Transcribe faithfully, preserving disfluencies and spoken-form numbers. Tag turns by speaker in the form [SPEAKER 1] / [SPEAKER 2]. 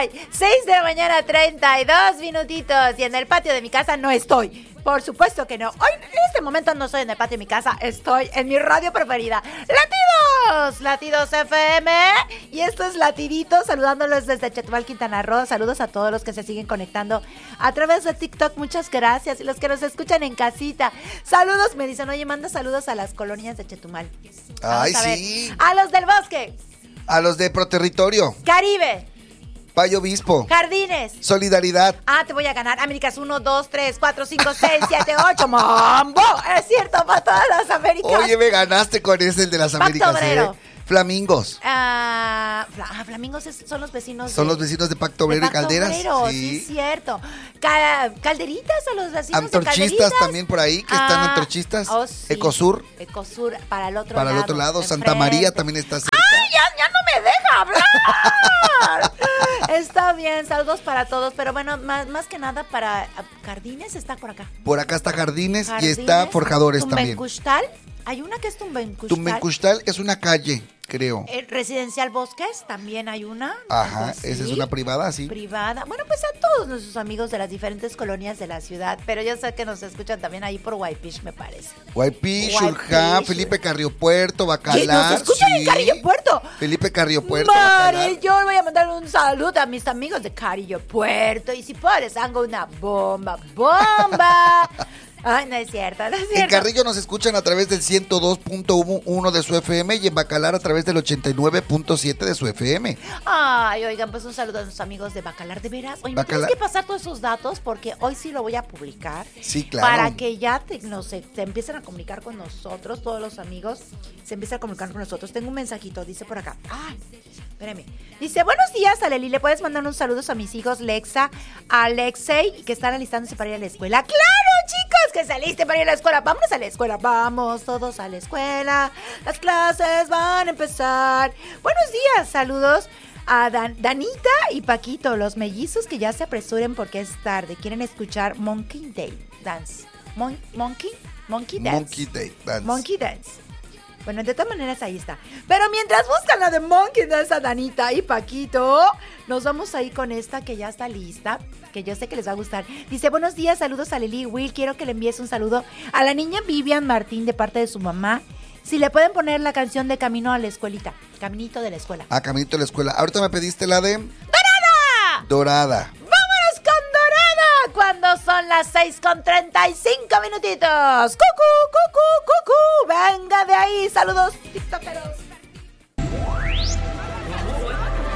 [SPEAKER 1] Ay, seis de la mañana, treinta y dos minutitos. Y en el patio de mi casa no estoy. Por supuesto que no. Hoy, en este momento no estoy en el patio de mi casa. Estoy en mi radio preferida. ¡Latidos! Latidos F M. Y esto es Latiditos, saludándolos desde Chetumal, Quintana Roo. Saludos a todos los que se siguen conectando a través de TikTok. Muchas gracias. Y los que nos escuchan en casita. Saludos, me dicen, oye, manda saludos a las colonias de Chetumal. Vamos
[SPEAKER 2] Ay,
[SPEAKER 1] a ver.
[SPEAKER 2] sí.
[SPEAKER 1] A los del bosque.
[SPEAKER 2] A los de Proterritorio.
[SPEAKER 1] Caribe.
[SPEAKER 2] Payo Obispo.
[SPEAKER 1] Jardines.
[SPEAKER 2] Solidaridad.
[SPEAKER 1] Ah, te voy a ganar. Américas uno, dos, tres, cuatro, cinco, seis, siete, ocho. ¡Mambo! Es cierto, para todas las Américas.
[SPEAKER 2] Oye, me ganaste con ese, el de las
[SPEAKER 1] Pacto
[SPEAKER 2] Américas,
[SPEAKER 1] Obrero.
[SPEAKER 2] ¿eh? Flamingos.
[SPEAKER 1] Ah, fla- Flamingos es- son los vecinos.
[SPEAKER 2] Son
[SPEAKER 1] de-
[SPEAKER 2] los vecinos de Pacto
[SPEAKER 1] de
[SPEAKER 2] Obrero y
[SPEAKER 1] Pacto
[SPEAKER 2] Calderas.
[SPEAKER 1] Obrero, sí, es cierto. Ca- calderitas a los vecinos
[SPEAKER 2] Antorchistas
[SPEAKER 1] de Calderitas.
[SPEAKER 2] también por ahí, que están
[SPEAKER 1] Ah,
[SPEAKER 2] antorchistas.
[SPEAKER 1] oh, sí.
[SPEAKER 2] Ecosur.
[SPEAKER 1] Ecosur, para el otro
[SPEAKER 2] Para
[SPEAKER 1] lado.
[SPEAKER 2] el otro lado, Santa
[SPEAKER 1] enfrente.
[SPEAKER 2] María también está cerca.
[SPEAKER 1] ¡Ay, ya, ya no me deja hablar! Está bien, saludos para todos, pero bueno, más, más que nada para ah, Jardines está por acá.
[SPEAKER 2] Por acá está Jardines,
[SPEAKER 1] Jardines,
[SPEAKER 2] y está Forjadores también.
[SPEAKER 1] Tumbencustal, hay una que es Tumbencustal.
[SPEAKER 2] Tumbencustal es una calle, creo.
[SPEAKER 1] Eh, Residencial Bosques, también hay una.
[SPEAKER 2] Ajá,
[SPEAKER 1] algo
[SPEAKER 2] esa es
[SPEAKER 1] así,
[SPEAKER 2] una privada, sí.
[SPEAKER 1] Privada. Bueno, pues a todos nuestros amigos de las diferentes colonias de la ciudad, pero yo sé que nos escuchan también ahí por Guaypish, me parece.
[SPEAKER 2] Guaypish,
[SPEAKER 1] Guaypish.
[SPEAKER 2] Xurjá, Felipe Carriopuerto, Bacalar.
[SPEAKER 1] ¿Qué? ¿Nos escuchan en Carillo Puerto?
[SPEAKER 2] Felipe Carriopuerto,
[SPEAKER 1] Mare,
[SPEAKER 2] Bacalar.
[SPEAKER 1] yo voy a mandar un saludo a mis amigos de Carillo Puerto. Y si puedo, les hago una bomba, bomba. Ay, no es cierto, no es cierto.
[SPEAKER 2] En Carrillo nos escuchan a través del ciento dos punto uno de su F M y en Bacalar a través del ochenta y nueve punto siete de su F M.
[SPEAKER 1] Ay, oigan, pues un saludo a nuestros amigos de Bacalar, de veras. Oye, me
[SPEAKER 2] Bacalar.
[SPEAKER 1] tienes que pasar todos esos datos porque hoy sí lo voy a publicar.
[SPEAKER 2] Sí, claro.
[SPEAKER 1] Para que ya te, no sé, te empiecen a comunicar con nosotros, todos los amigos se empiezan a comunicar con nosotros. Tengo un mensajito, dice por acá. Ay, espérame. Dice, buenos días, Aleli. ¿Le puedes mandar un saludo a mis hijos Lexa, Alexei, que están alistándose para ir a la escuela? ¡Claro, chicos! Que se alisten para ir a la escuela. Vámonos a la escuela. Vamos todos a la escuela. Las clases van a empezar. Buenos días, saludos a Dan- Danita y Paquito, los mellizos que ya se apresuren porque es tarde. Quieren escuchar Monkey Day Dance. Mon- monkey, Monkey Dance.
[SPEAKER 2] Monkey Day Dance.
[SPEAKER 1] Monkey Dance. Bueno, de todas maneras ahí está. Pero mientras buscan la de Monkey Dance a Danita y Paquito, nos vamos ahí con esta que ya está lista, que yo sé que les va a gustar. Dice, buenos días, saludos a Lili Will. Quiero que le envíes un saludo a la niña Vivian Martín de parte de su mamá. Si le pueden poner la canción de Camino a la Escuelita, Caminito de la Escuela.
[SPEAKER 2] A Caminito de la Escuela. Ahorita me pediste la de
[SPEAKER 1] ¡Dorada!
[SPEAKER 2] Dorada.
[SPEAKER 1] ¡Vámonos con Dorada! Cuando son las seis con treinta y cinco minutitos. ¡Cucú, cucú, cucú! ¡Venga de ahí! ¡Saludos, tiktokeros!